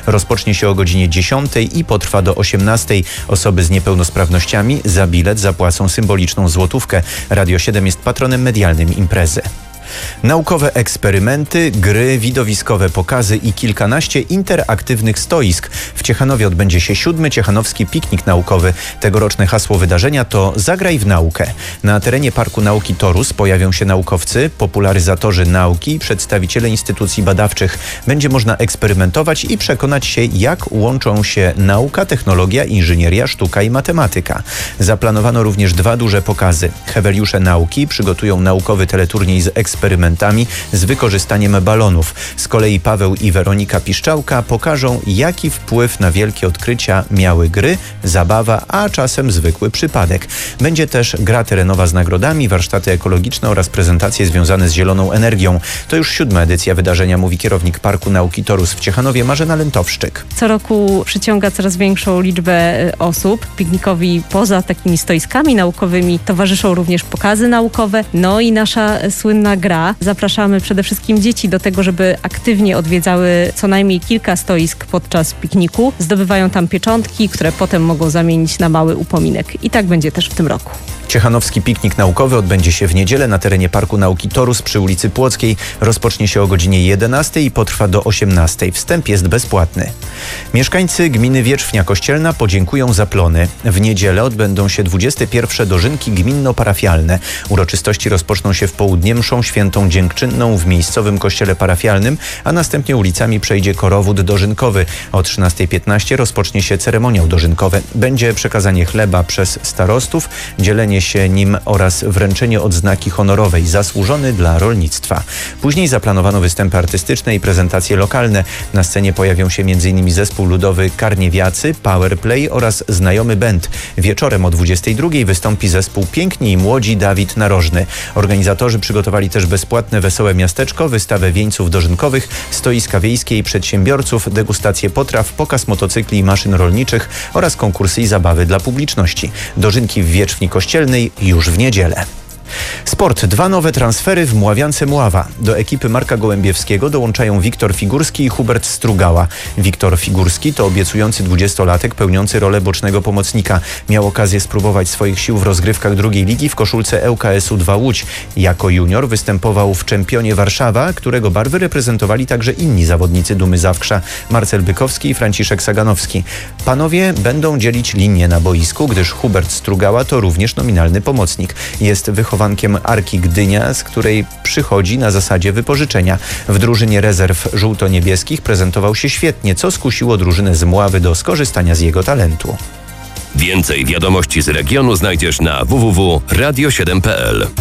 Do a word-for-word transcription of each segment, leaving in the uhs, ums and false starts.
Rozpocznie się o godzinie dziesiątej i potrwa do osiemnastej. Osoby z niepełnosprawnościami za bilet zapłacą symboliczną złotówkę. Radio siedem jest patronem medialnym imprezy. Naukowe eksperymenty, gry, widowiskowe pokazy i kilkanaście interaktywnych stoisk. W Ciechanowie odbędzie się siódmy Ciechanowski Piknik Naukowy. Tegoroczne hasło wydarzenia to Zagraj w naukę. Na terenie Parku Nauki Torus pojawią się naukowcy, popularyzatorzy nauki i przedstawiciele instytucji badawczych. Będzie można eksperymentować i przekonać się, jak łączą się nauka, technologia, inżynieria, sztuka i matematyka. Zaplanowano również dwa duże pokazy. Heweliusze Nauki przygotują naukowy teleturniej z eksperymentami eksperymentami z wykorzystaniem balonów. Z kolei Paweł i Weronika Piszczałka pokażą, jaki wpływ na wielkie odkrycia miały gry, zabawa, a czasem zwykły przypadek. Będzie też gra terenowa z nagrodami, warsztaty ekologiczne oraz prezentacje związane z zieloną energią. To już siódma edycja wydarzenia, mówi kierownik Parku Nauki Torus w Ciechanowie Marzena Lentowszczyk. Co roku przyciąga coraz większą liczbę osób. Piknikowi poza takimi stoiskami naukowymi towarzyszą również pokazy naukowe, no i nasza słynna gra. Zapraszamy przede wszystkim dzieci do tego, żeby aktywnie odwiedzały co najmniej kilka stoisk podczas pikniku. Zdobywają tam pieczątki, które potem mogą zamienić na mały upominek. I tak będzie też w tym roku. Ciechanowski Piknik Naukowy odbędzie się w niedzielę na terenie Parku Nauki Torus przy ulicy Płockiej. Rozpocznie się o godzinie jedenastej i potrwa do osiemnastej. Wstęp jest bezpłatny. Mieszkańcy gminy Wierzchnia Kościelna podziękują za plony. W niedzielę odbędą się dwudzieste pierwsze dożynki gminno-parafialne. Uroczystości rozpoczną się w południe mszą świętą dziękczynną w miejscowym kościele parafialnym, a następnie ulicami przejdzie korowód dożynkowy. O trzynastej piętnaście rozpocznie się ceremoniał dożynkowy. Będzie przekazanie chleba przez starostów, dzielenie się nim oraz wręczenie odznaki honorowej zasłużony dla rolnictwa. Później zaplanowano występy artystyczne i prezentacje lokalne. Na scenie pojawią się m.in. zespół ludowy Karniewiacy, Powerplay oraz znajomy band. Wieczorem o dwudziestej drugiej wystąpi zespół Piękni i Młodzi Dawid Narożny. Organizatorzy przygotowali też bezpłatne wesołe miasteczko, wystawę wieńców dożynkowych, stoiska wiejskie i przedsiębiorców, degustację potraw, pokaz motocykli i maszyn rolniczych oraz konkursy i zabawy dla publiczności. Dożynki w Wierzchni Kościelnej już w niedzielę. Sport. Dwa nowe transfery w Mławiance Mława. Do ekipy Marka Gołębiewskiego dołączają Wiktor Figurski i Hubert Strugała. Wiktor Figurski to obiecujący dwudziestolatek pełniący rolę bocznego pomocnika. Miał okazję spróbować swoich sił w rozgrywkach drugiej ligi w koszulce L K S u dwa Łódź. Jako junior występował w Czempionie Warszawa, którego barwy reprezentowali także inni zawodnicy Dumy Zawkrza, Marcel Bykowski i Franciszek Saganowski. Panowie będą dzielić linię na boisku, gdyż Hubert Strugała to również nominalny pomocnik. Jest wychowany wychowankiem Arki Gdynia, z której przychodzi na zasadzie wypożyczenia. W drużynie rezerw żółto-niebieskich prezentował się świetnie, co skusiło drużynę z Mławy do skorzystania z jego talentu. Więcej wiadomości z regionu znajdziesz na w w w kropka radio siedem kropka p l.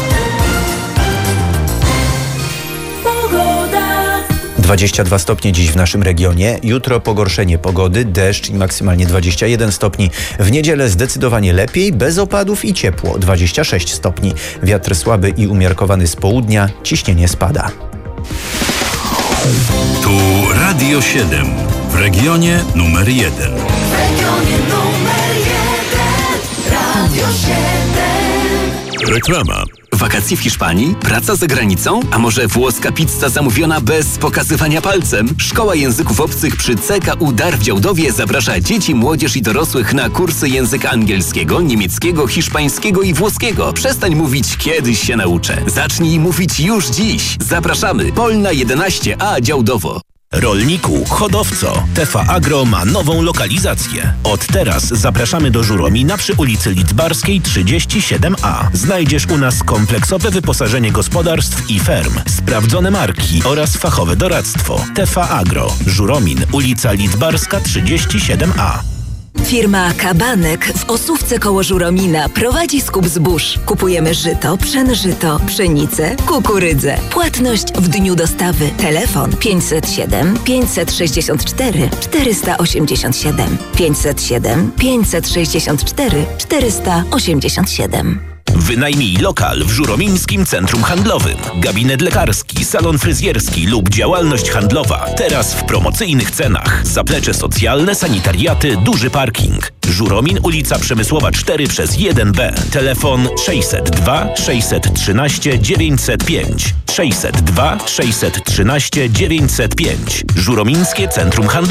dwadzieścia dwa stopnie dziś w naszym regionie. Jutro pogorszenie pogody, deszcz i maksymalnie dwadzieścia jeden stopni. W niedzielę zdecydowanie lepiej, bez opadów i ciepło, dwadzieścia sześć stopni. Wiatr słaby i umiarkowany z południa, ciśnienie spada. Tu Radio siedem, w regionie numer jeden. W regionie numer jeden, Radio siedem. Reklama. Wakacje w Hiszpanii? Praca za granicą? A może włoska pizza zamówiona bez pokazywania palcem? Szkoła Języków Obcych przy C K U Dar w Działdowie zaprasza dzieci, młodzież i dorosłych na kursy języka angielskiego, niemieckiego, hiszpańskiego i włoskiego. Przestań mówić kiedyś się nauczę. Zacznij mówić już dziś. Zapraszamy. Polna jedenaście A Działdowo. Rolniku, hodowco, T V Agro ma nową lokalizację. Od teraz zapraszamy do Żuromina przy ulicy Lidzbarskiej trzydzieści siedem A. Znajdziesz u nas kompleksowe wyposażenie gospodarstw i ferm, sprawdzone marki oraz fachowe doradztwo. T V Agro, Żuromin, ulica Lidzbarska trzydzieści siedem A. Firma Kabanek w Osówce koło Żuromina prowadzi skup zbóż. Kupujemy żyto, pszenżyto, pszenicę, kukurydzę. Płatność w dniu dostawy. Telefon pięćset siedem, pięćset sześćdziesiąt cztery, czterysta osiemdziesiąt siedem. pięćset siedem, pięćset sześćdziesiąt cztery, czterysta osiemdziesiąt siedem. Wynajmij lokal w Żuromińskim Centrum Handlowym. Gabinet lekarski, salon fryzjerski lub działalność handlowa. Teraz w promocyjnych cenach. Zaplecze socjalne, sanitariaty, duży parking. Żuromin, ulica Przemysłowa cztery przez jeden B. Telefon sześćset dwa, sześćset trzynaście, dziewięćset pięć. sześćset dwa, sześćset trzynaście, dziewięćset pięć. Żuromińskie Centrum Handlowe.